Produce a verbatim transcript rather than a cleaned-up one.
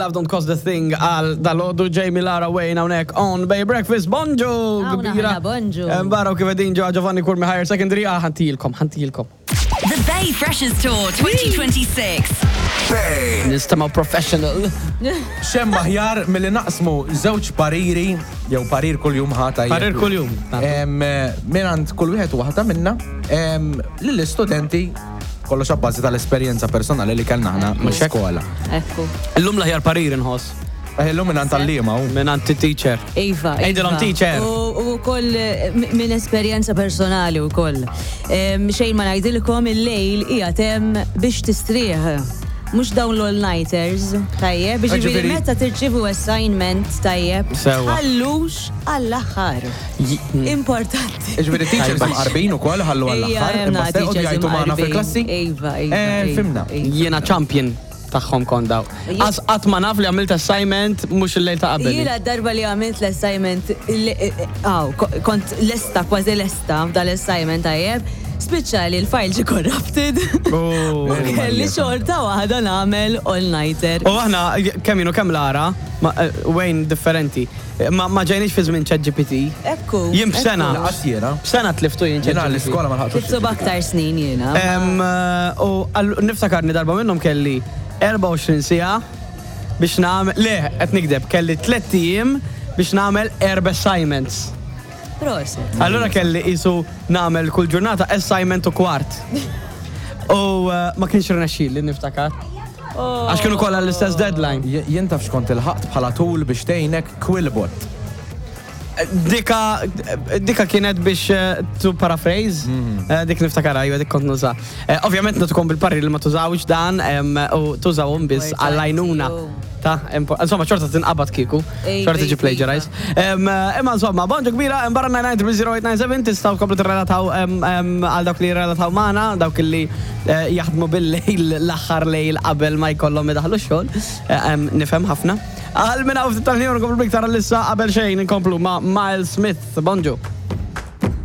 Love don't cost the thing għal dal-ħodu Jamie Lara Wayne hawnhekk on Bay Breakfast. Bonġu! Għawna bonġu. Mbaraw kif qegħdin ġo Giovanni Kurmi Higher Secondary. Ah, ħantilkom, ħantilkom. The Bay Freshers Tour twenty twenty-six. Nistamaw professional. Xem maħjar mill-li naqsmu żewġ pariri, jew parir kull jum ħata. Parir kull jum. Minant kull wieħed u waħda minna lill-istudenti kollox abbażi tal-esperjenza personali li kellna aħna mill-skola. Ekku. Illum l-aħjar parir inħoss. Illum minant tal-liema u. Minant teacher. Iva, Ejdilhom teacher. U koll minn esperjenza personali u koll. Xejn ma ngħidilkom il-lejl hija tem biex tistrieħ. Mux dawn l-all-nighters, tajjeb, biex ġiviri meta tirċivu assignment, tajjeb, ħallux għall-axħar. Importanti. Ġiviri teachers maqarbin u koll ħallu għall-axħar, imma steqod jgħajtu maħna fil-klassi? Iva, iva. Fimna. Jiena champion taħħom kondaw. Għat ma naf li għamilt assignment mux il-lejl ta' qabel. Jiena darba li għamilt l-assignment, għaw, kont lesta, kważi lesta dal-assignment, tajjeb, speċjali l-file ġi corrupted. Kelli xorta waħda nagħmel all-nighter. U aħna kemm jienu kemm Lara, Wayne differenti. Ma ġejniex fi żmien ChatGPT. Ekku. Jien b'sena. B'sena tliftu jien Jiena l-iskola ma ħaqtux. Tliftu b'aktar snin jiena. U niftakarni darba minnhom kelli erba' u għoxrin siegħa biex nagħmel le qed nikdeb kelli tliet ijiem biex nagħmel erba' assignments. Proset. Allora kelli isu nagħmel kull ġurnata assignment u kwart. U ma kienx irnexxiel li niftakar. Għax kienu kollha l-istess deadline. Jien taf xkont il-ħaqt bħala tul biex tgħinek Quillbot. Dika dika kienet biex tu paraphrase, dik niftakar ajwa dik kont nuża. Ovvjament natukom bil-parri li ma tużawx dan u tużawhom biss għall-għajnuna. Ta' insomma ċorta tinqabad kieku, ċorta ġi plagiarize. Imma insomma, bonġu kbira, barra nine nine three zero eight nine seven tistaw komplu t-relataw għal dawk li relataw maħna, dawk li jaħdmu bil-lejl l-axħar lejl qabel ma jkollhom idaħlu xogħol. Nifhem ħafna. Għal minna u ftit tal-ħin komplu biktar l-issa qabel xejn inkomplu ma' Miles Smith, bonġu.